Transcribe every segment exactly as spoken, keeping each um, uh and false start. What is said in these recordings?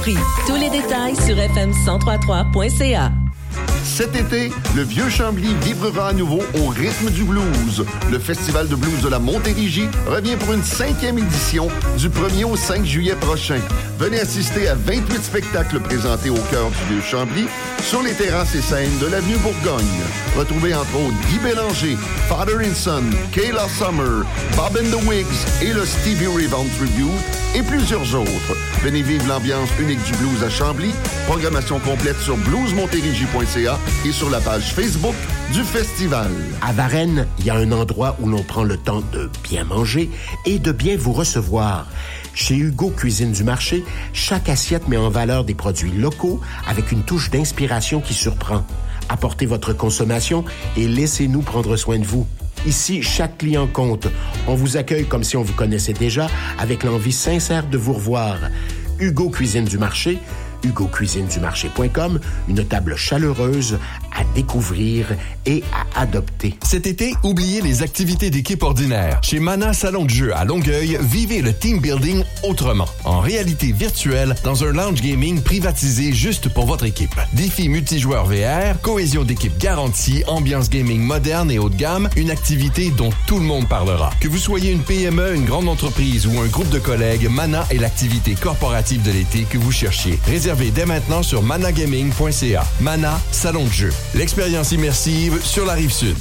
Tous les détails sur f m cent trois trois point c a. Cet été, le Vieux-Chambly vibrera à nouveau au rythme du blues. Le Festival de blues de la Montérégie revient pour une cinquième édition du premier au cinq juillet prochain. Venez assister à vingt-huit spectacles présentés au cœur du Vieux-Chambly sur les terrasses et scènes de l'avenue Bourgogne. Retrouvez entre autres Guy Bélanger, Father and Son, Kayla Summer, Bob and the Wigs et le Stevie Ray Vaughan Tribute et plusieurs autres. Venez vivre l'ambiance unique du blues à Chambly. Programmation complète sur blues montérégie point c a et sur la page Facebook du festival. À Varennes, il y a un endroit où l'on prend le temps de bien manger et de bien vous recevoir. Chez Hugo Cuisine du Marché, chaque assiette met en valeur des produits locaux avec une touche d'inspiration qui surprend. Apportez votre consommation et laissez-nous prendre soin de vous. Ici, chaque client compte. On vous accueille comme si on vous connaissait déjà, avec l'envie sincère de vous revoir. Hugo Cuisine du Marché, hugo cuisine du marché point com, une table chaleureuse à découvrir et à adopter. Cet été, oubliez les activités d'équipe ordinaires. Chez Mana Salon de jeu à Longueuil, vivez le team building autrement. En réalité virtuelle, dans un lounge gaming privatisé juste pour votre équipe. Défis multijoueurs V R, cohésion d'équipe garantie, ambiance gaming moderne et haut de gamme, une activité dont tout le monde parlera. Que vous soyez une P M E, une grande entreprise ou un groupe de collègues, Mana est l'activité corporative de l'été que vous cherchiez. Réservez dès maintenant sur managaming point c a. Mana Salon de jeu. L'expérience immersive sur la Rive-Sud.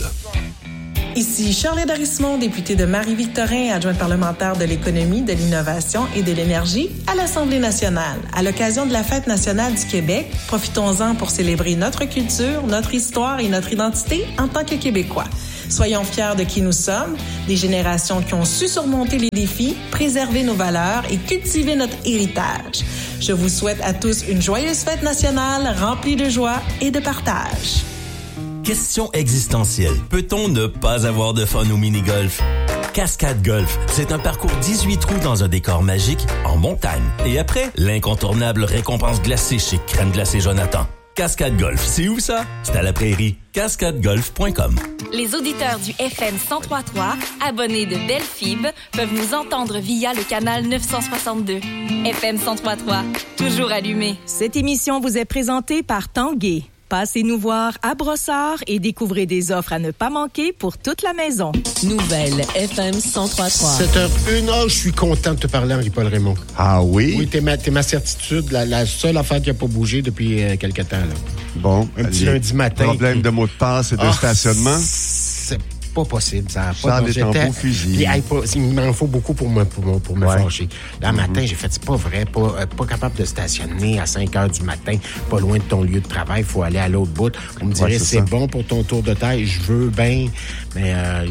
Ici Charlotte Rismond, députée de Marie-Victorin, adjointe parlementaire de l'économie, de l'innovation et de l'énergie à l'Assemblée nationale. À l'occasion de la Fête nationale du Québec, profitons-en pour célébrer notre culture, notre histoire et notre identité en tant que Québécois. Soyons fiers de qui nous sommes, des générations qui ont su surmonter les défis, préserver nos valeurs et cultiver notre héritage. Je vous souhaite à tous une joyeuse fête nationale remplie de joie et de partage. Question existentielle. Peut-on ne pas avoir de fun au mini-golf? Cascade Golf, c'est un parcours dix-huit trous dans un décor magique en montagne. Et après, l'incontournable récompense glacée chez Crème Glacée Jonathan. Cascade Golf, c'est où ça? C'est à la prairie. cascade golf point com. Les auditeurs du F M cent trois point trois, abonnés de Belle Fib, peuvent nous entendre via le canal neuf cent soixante-deux. F M cent trois point trois, toujours allumé. Cette émission vous est présentée par Tanguay. Passez nous voir à Brossard et découvrez des offres à ne pas manquer pour toute la maison. Nouvelle F M cent trois point trois. sept heures une. Oh, je suis content de te parler, Henri-Paul Raymond. Ah oui? Oui, t'es ma, t'es ma certitude, la, la seule affaire qui n'a pas bougé depuis euh, quelque temps. Là. Bon. Un petit lundi matin. Problème puis... de mot de passe et de oh, stationnement? C'est pas possible. Ça a pas de bon. fusil. Puis, hey, pas, il m'en faut beaucoup pour me, pour, pour me ouais. fâcher. Là, mm-hmm. matin, j'ai fait, c'est pas vrai, pas, pas capable de stationner à cinq heures du matin, pas loin de ton lieu de travail, il faut aller à l'autre bout. On me dirait, ouais, c'est, c'est bon pour ton tour de taille, je veux bien, mais... Euh,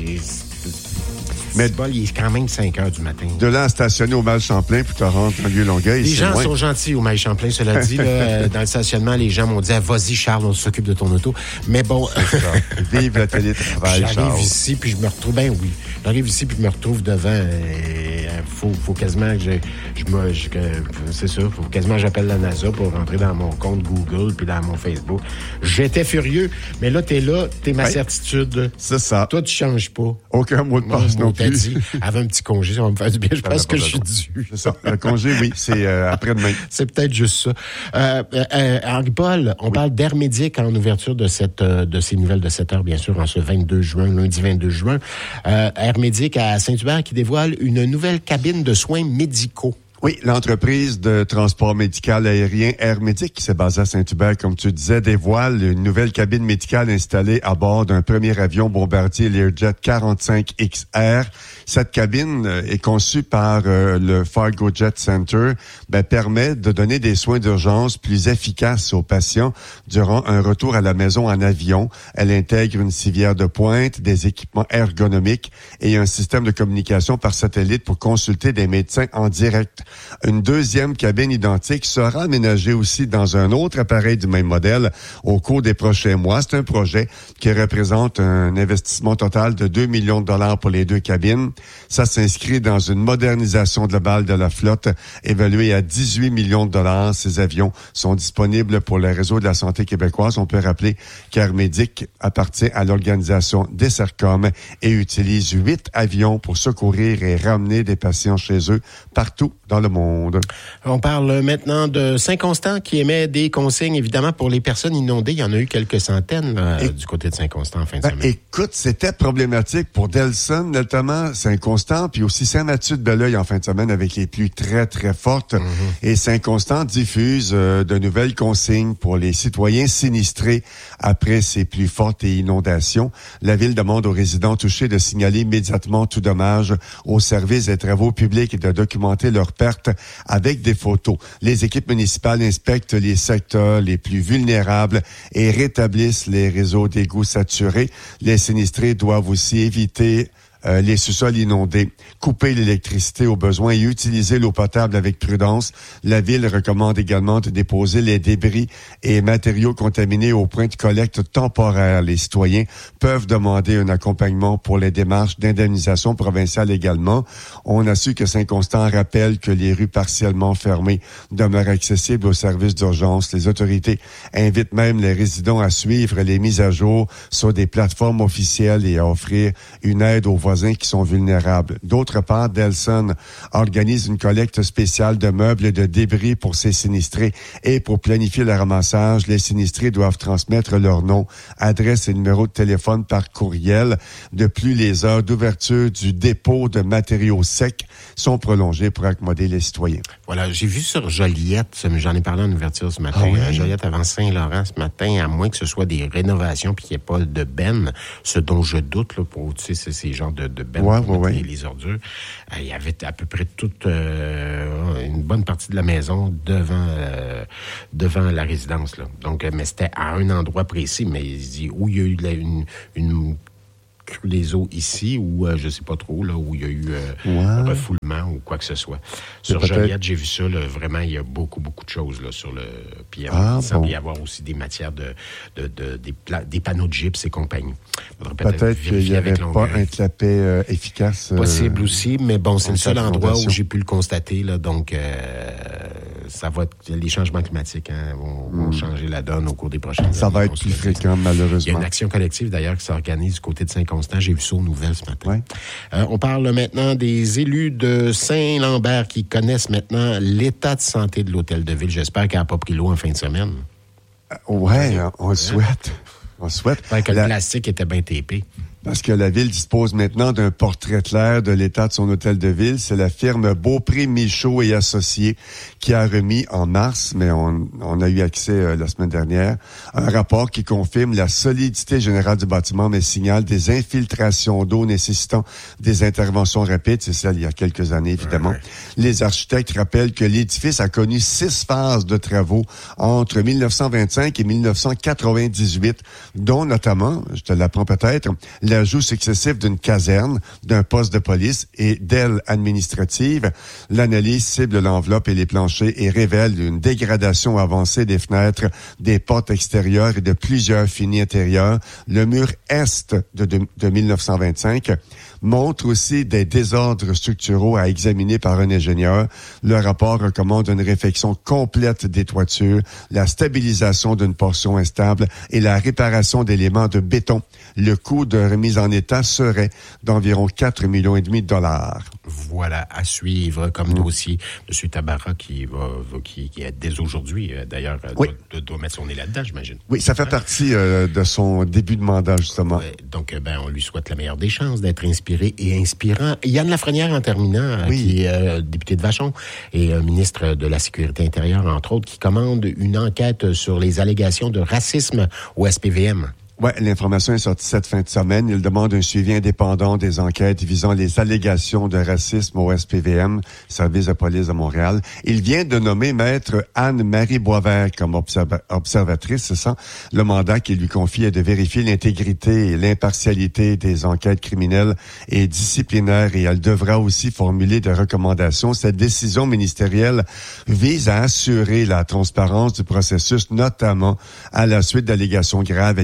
Mais bol, il est quand même cinq heures du matin. De là à stationner au Mail Champlain puis te rendre en lieu Longueuil. Les gens loin. sont gentils au Mail Champlain, cela dit. Là, euh, dans le stationnement, les gens m'ont dit ah, vas-y, Charles, on s'occupe de ton auto. Mais bon. Vive le télétravail. J'arrive Charles. ici, puis je me retrouve. Ben oui. J'arrive ici, puis je me retrouve devant. Il euh, faut, faut quasiment que je. je, me, je que, c'est ça. Faut quasiment que j'appelle la NASA pour rentrer dans mon compte Google puis dans mon Facebook. J'étais furieux, mais là, t'es là, t'es ma ouais. certitude. C'est ça. Toi, tu changes pas. Aucun mot de passe non, non plus. Dit, avait un petit congé, ça va me faire du bien. Je pense que je suis dû. C'est ça. Le congé, oui, c'est euh, après-demain. C'est peut-être juste ça. Euh, euh, Henri-Paul, on oui. parle d'Air Médic en ouverture de cette euh, de ces nouvelles de sept heures, bien sûr, en ce vingt-deux juin, lundi vingt-deux juin. Euh, Air Médic à Saint-Hubert qui dévoile une nouvelle cabine de soins médicaux. Oui, l'entreprise de transport médical aérien Air Médic, qui s'est basée à Saint-Hubert, comme tu disais, dévoile une nouvelle cabine médicale installée à bord d'un premier avion bombardier Learjet quarante-cinq X R. Cette cabine est conçue par euh, le Fargo Jet Center, ben, permet de donner des soins d'urgence plus efficaces aux patients durant un retour à la maison en avion. Elle intègre une civière de pointe, des équipements ergonomiques et un système de communication par satellite pour consulter des médecins en direct. Une deuxième cabine identique sera aménagée aussi dans un autre appareil du même modèle au cours des prochains mois. C'est un projet qui représente un investissement total de deux millions de dollars pour les deux cabines. Ça s'inscrit dans une modernisation globale de la flotte évaluée à dix-huit millions de dollars. Ces avions sont disponibles pour le réseau de la santé québécoise. On peut rappeler qu'Air Médic appartient à l'organisation DESERCOM et utilise huit avions pour secourir et ramener des patients chez eux partout dans le monde. On parle maintenant de Saint-Constant qui émet des consignes, évidemment, pour les personnes inondées. Il y en a eu quelques centaines là, et, du côté de Saint-Constant en fin de ben, semaine. Écoute, c'était problématique pour Delson, notamment Saint-Constant, puis aussi Saint-Mathieu-de-Belleuil en fin de semaine avec les pluies très, très fortes. Mm-hmm. Et Saint-Constant diffuse euh, de nouvelles consignes pour les citoyens sinistrés après ces pluies fortes et inondations. La Ville demande aux résidents touchés de signaler immédiatement tout dommage au service des travaux publics et de documenter leurs pertes avec des photos. Les équipes municipales inspectent les secteurs les plus vulnérables et rétablissent les réseaux d'égouts saturés. Les sinistrés doivent aussi éviter Euh, les sous-sols inondés, couper l'électricité au besoin et utiliser l'eau potable avec prudence. La Ville recommande également de déposer les débris et matériaux contaminés au point de collecte temporaire. Les citoyens peuvent demander un accompagnement pour les démarches d'indemnisation provinciale également. On a su que Saint-Constant rappelle que les rues partiellement fermées demeurent accessibles aux services d'urgence. Les autorités invitent même les résidents à suivre les mises à jour sur des plateformes officielles et à offrir une aide aux voisins qui sont vulnérables. D'autre part, Delson organise une collecte spéciale de meubles et de débris pour ses sinistrés et pour planifier le ramassage, les sinistrés doivent transmettre leur nom, adresse et numéro de téléphone par courriel. De plus, les heures d'ouverture du dépôt de matériaux secs sont prolongées pour accommoder les citoyens. Voilà, j'ai vu sur Joliette, j'en ai parlé en ouverture ce matin, ah oui? Joliette avant Saint-Laurent ce matin, à moins que ce soit des rénovations puis qu'il n'y ait pas de benne, ce dont je doute là, pour, tu sais, c'est ces genres de, de bennes ouais, pour ouais, mettre ouais. les, les ordures. Euh, il y avait à peu près toute euh, une bonne partie de la maison devant euh, devant la résidence. Là. Donc, mais c'était à un endroit précis, mais il dit où il y a eu la, une, une crue des eaux ici, ou euh, je sais pas trop, là, où il y a eu euh, ouais. un refoulement ou quoi que ce soit. Sur Joliette, j'ai vu ça, là, vraiment, il y a beaucoup, beaucoup de choses là, sur le... Puis ah, il semble bon. y avoir aussi des matières de... de, de des, pla... des panneaux de gypse et compagnie. Peut-être, peut-être qu'il n'y avait pas un clapet euh, efficace. Euh, Possible aussi, mais bon, c'est le seul endroit où j'ai pu le constater, là, donc... Euh, ça va être, les changements climatiques hein, vont, vont mm. changer la donne au cours des prochaines années. Ça va être plus fréquent, malheureusement. Il y a une action collective, d'ailleurs, qui s'organise du côté de Saint-Constant. J'ai vu ça aux nouvelles ce matin. Ouais. Euh, on parle maintenant des élus de Saint-Lambert qui connaissent maintenant l'état de santé de l'hôtel de ville. J'espère qu'il n'a pas pris l'eau en fin de semaine. Euh, ouais, on, on le souhaite. On le souhaite. Fait que la... le plastique était bien tapé. Parce que la Ville dispose maintenant d'un portrait clair de l'état de son hôtel de ville. C'est la firme Beaupré, Michaud et Associés qui a remis en mars, mais on, on a eu accès euh, la semaine dernière, un rapport qui confirme la solidité générale du bâtiment, mais signale des infiltrations d'eau nécessitant des interventions rapides. C'est ça il y a quelques années, évidemment. Ouais. Les architectes rappellent que l'édifice a connu six phases de travaux entre dix-neuf cent vingt-cinq et dix-neuf cent quatre-vingt-dix-huit, dont notamment, je te l'apprends peut-être, l'ajout successif d'une caserne, d'un poste de police et d'ailes administratives. L'analyse cible l'enveloppe et les planchers et révèle une dégradation avancée des fenêtres, des portes extérieures et de plusieurs finis intérieurs. Le mur est de, de, de dix-neuf cent vingt-cinq montre aussi des désordres structuraux à examiner par un ingénieur. Le rapport recommande une réfection complète des toitures, la stabilisation d'une portion instable et la réparation d'éléments de béton. Le coût de remise en état serait d'environ quatre millions et demi de dollars. Voilà, à suivre comme mmh. dossier. M. Tabarra qui va, va qui, qui est dès aujourd'hui, euh, d'ailleurs, oui. doit, doit mettre son nez là-dedans, j'imagine. Oui, ça fait hein? partie euh, de son début de mandat, justement. Ouais, donc, ben, on lui souhaite la meilleure des chances d'être inspiré et inspirant. Yann Lafrenière, en terminant, oui. qui est euh, député de Vachon et euh, ministre de la Sécurité intérieure, entre autres, qui commande une enquête sur les allégations de racisme au S P V M. Oui, l'information est sortie cette fin de semaine. Il demande un suivi indépendant des enquêtes visant les allégations de racisme au S P V M, service de police de Montréal. Il vient de nommer maître Anne-Marie Boisvert comme observa- observatrice. C'est ça. Le mandat qu'il lui confie est de vérifier l'intégrité et l'impartialité des enquêtes criminelles et disciplinaires, et elle devra aussi formuler des recommandations. Cette décision ministérielle vise à assurer la transparence du processus, notamment à la suite d'allégations graves ayant mené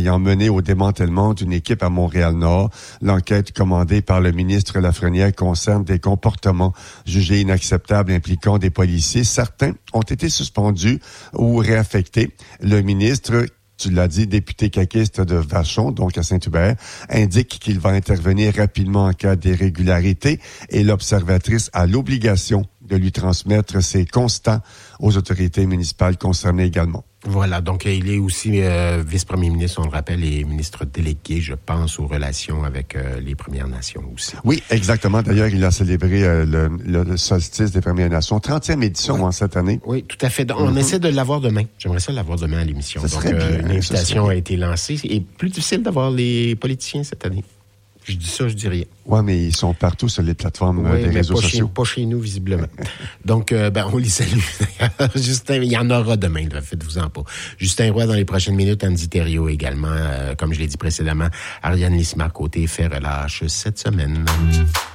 mené au démantèlement d'une équipe à Montréal-Nord. L'enquête commandée par le ministre Lafrenière concerne des comportements jugés inacceptables impliquant des policiers. Certains ont été suspendus ou réaffectés. Le ministre, tu l'as dit, député caquiste de Vachon, donc à Saint-Hubert, indique qu'il va intervenir rapidement en cas d'irrégularité et l'observatrice a l'obligation de lui transmettre ses constats aux autorités municipales concernées également. Voilà, donc il est aussi euh, vice-premier ministre, on le rappelle, et ministre délégué, je pense, aux relations avec euh, les Premières Nations aussi. Oui, exactement. D'ailleurs, il a célébré euh, le, le, le solstice des Premières Nations, trentième édition oui. en cette année. Oui, tout à fait. Donc, on mm-hmm. essaie de l'avoir demain. J'aimerais ça l'avoir demain à l'émission. Ça donc, euh, une invitation a été lancée. Et plus difficile d'avoir les politiciens cette année. Je dis ça, je dis rien. Oui, mais ils sont partout sur les plateformes oui, des mais réseaux pas sociaux. Chez, pas chez nous, visiblement. Donc, euh, ben, on les salue. Justin, il y en aura demain, là, faites-vous-en pas. Justin Roy dans les prochaines minutes, Andy Thériault également. Euh, comme je l'ai dit précédemment, Ariane Lismar-Côté fait relâche cette semaine.